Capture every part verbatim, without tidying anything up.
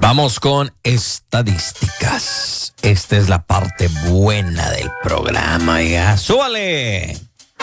Vamos con estadísticas. Esta es la parte buena del programa, ya. ¡Súbale!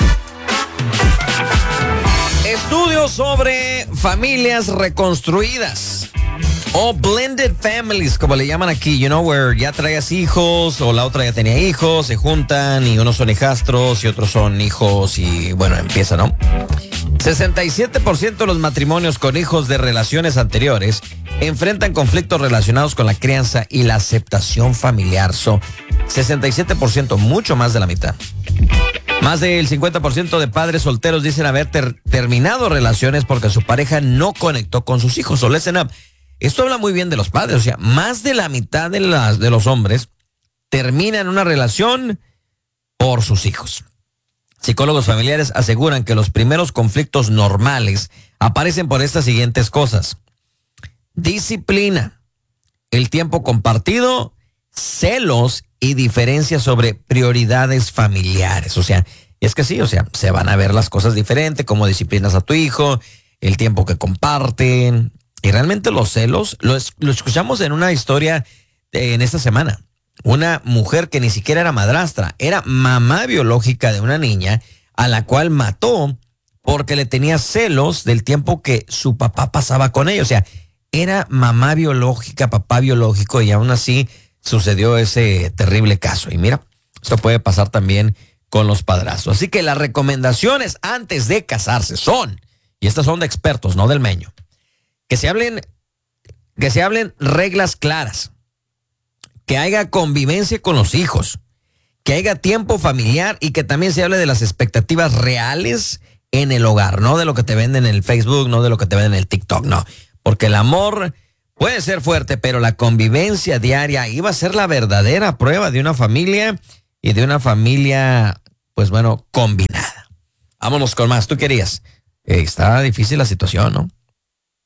Estudios sobre familias reconstruidas o blended families, como le llaman aquí, you know, where ya traías hijos o la otra ya tenía hijos, se juntan y unos son hijastros y otros son hijos y bueno, empieza, ¿no? sesenta y siete por ciento de los matrimonios con hijos de relaciones anteriores enfrentan conflictos relacionados con la crianza y la aceptación familiar. So, sesenta y siete por ciento, mucho más de la mitad. Más del cincuenta por ciento de padres solteros dicen haber ter- terminado relaciones porque su pareja no conectó con sus hijos. So, listen up. Esto habla muy bien de los padres. O sea, más de la mitad de, las, de los hombres terminan una relación por sus hijos. Psicólogos familiares aseguran que los primeros conflictos normales aparecen por estas siguientes cosas: disciplina, el tiempo compartido, celos y diferencias sobre prioridades familiares. O sea, es que sí, o sea, se van a ver las cosas diferentes, cómo disciplinas a tu hijo, el tiempo que comparten. Y realmente los celos, lo, es, lo escuchamos en una historia de, en esta semana. Una mujer que ni siquiera era madrastra, era mamá biológica de una niña a la cual mató porque le tenía celos del tiempo que su papá pasaba con ella. O sea, era mamá biológica, papá biológico, y aún así sucedió ese terrible caso. Y mira, esto puede pasar también con los padrastros. Así que las recomendaciones antes de casarse son, y estas son de expertos, no del meño, que se hablen, que se hablen reglas claras, que haya convivencia con los hijos, que haya tiempo familiar y que también se hable de las expectativas reales en el hogar, no de lo que te venden en el Facebook, no de lo que te venden en el TikTok, no. Porque el amor puede ser fuerte, pero la convivencia diaria iba a ser la verdadera prueba de una familia y de una familia, pues bueno, combinada. Vámonos con más. Tú querías. Eh, está difícil la situación, ¿no?